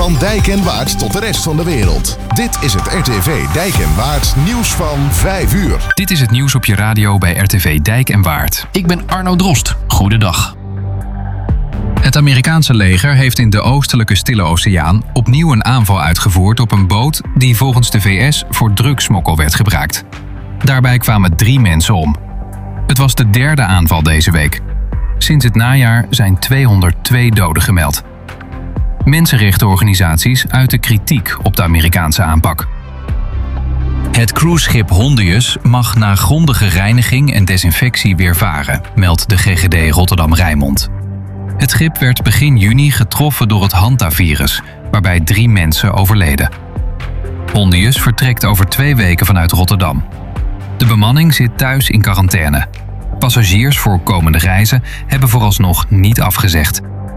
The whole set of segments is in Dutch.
Van Dijk en Waard tot de rest van de wereld. Dit is het RTV Dijk en Waard nieuws van 5 uur. Dit is het nieuws op je radio bij RTV Dijk en Waard. Ik ben Arno Drost. Goedendag. Het Amerikaanse leger heeft in de oostelijke Stille Oceaan opnieuw een aanval uitgevoerd op een boot die volgens de VS voor drugssmokkel werd gebruikt. Daarbij kwamen 3 mensen om. Het was de 3e aanval deze week. Sinds het najaar zijn 202 doden gemeld. Mensenrechtenorganisaties uiten kritiek op de Amerikaanse aanpak. Het cruiseschip Hondius mag na grondige reiniging en desinfectie weer varen, meldt de GGD Rotterdam-Rijnmond. Het schip werd begin juni getroffen door het hantavirus, waarbij 3 mensen overleden. Hondius vertrekt over 2 weken vanuit Rotterdam. De bemanning zit thuis in quarantaine. Passagiers voor komende reizen hebben vooralsnog niet afgezegd.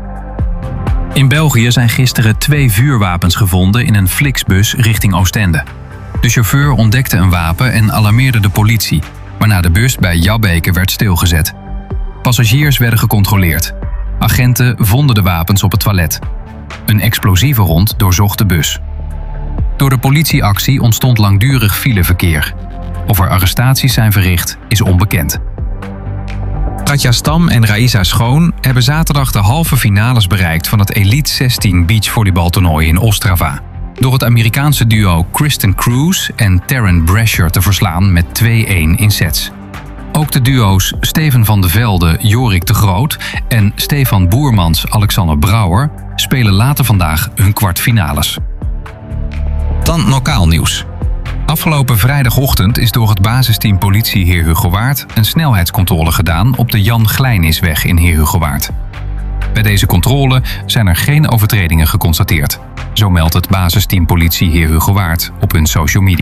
In België zijn gisteren 2 vuurwapens gevonden in een Flixbus richting Oostende. De chauffeur ontdekte een wapen en alarmeerde de politie, waarna de bus bij Jabbeke werd stilgezet. Passagiers werden gecontroleerd. Agenten vonden de wapens op het toilet. Een explosieve hond doorzocht de bus. Door de politieactie ontstond langdurig fileverkeer. Of er arrestaties zijn verricht, is onbekend. Katja Stam en Raisa Schoon hebben zaterdag de halve finales bereikt van het Elite 16 beachvolleybaltoernooi in Ostrava. Door het Amerikaanse duo Kristen Cruz en Taryn Brasher te verslaan met 2-1 in sets. Ook de duo's Steven van de Velde, Jorik de Groot en Stefan Boermans, Alexander Brouwer spelen later vandaag hun kwartfinales. Dan lokaal nieuws. Afgelopen vrijdagochtend is door het basisteam politie Heer Hugo Waard een snelheidscontrole gedaan op de Jan Glijnisweg in Heer Hugo Waard. Bij deze controle zijn er geen overtredingen geconstateerd. Zo meldt het basisteam politie Heer Hugo Waard op hun social media.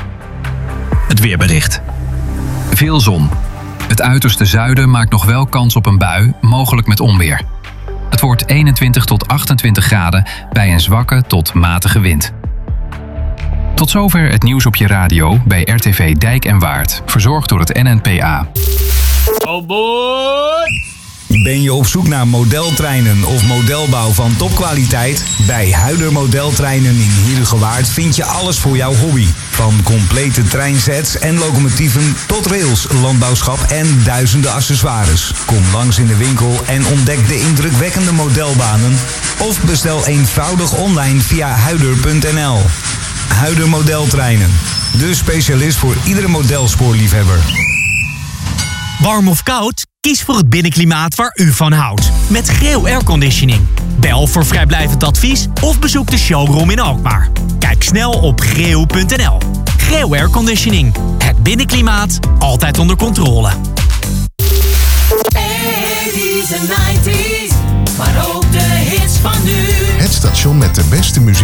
Het weerbericht. Veel zon. Het uiterste zuiden maakt nog wel kans op een bui, mogelijk met onweer. Het wordt 21 tot 28 graden bij een zwakke tot matige wind. Tot zover het nieuws op je radio bij RTV Dijk en Waard, verzorgd door het NNPA. Oh boy! Ben je op zoek naar modeltreinen of modelbouw van topkwaliteit? Bij Huider Modeltreinen in Heerhugowaard vind je alles voor jouw hobby. Van complete treinsets en locomotieven tot rails, landbouwschap en duizenden accessoires. Kom langs in de winkel en ontdek de indrukwekkende modelbanen. Of bestel eenvoudig online via huider.nl. Huider Modeltreinen. De specialist voor iedere modelspoorliefhebber. Warm of koud? Kies voor het binnenklimaat waar u van houdt. Met Greo Airconditioning. Bel voor vrijblijvend advies of bezoek de showroom in Alkmaar. Kijk snel op greo.nl. Greo Airconditioning. Het binnenklimaat altijd onder controle. 80s en 90s, maar ook de hits van nu. Het station met de beste muziek